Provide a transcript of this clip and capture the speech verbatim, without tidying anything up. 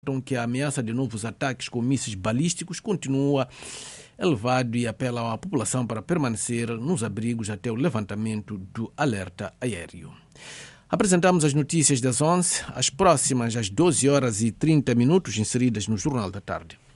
que a ameaça de novos ataques com mísseis balísticos continua elevado e apela à população para permanecer nos abrigos até o levantamento do alerta aéreo. Apresentamos as notícias das onze, as próximas às doze horas e trinta minutos, inseridas no Jornal da Tarde.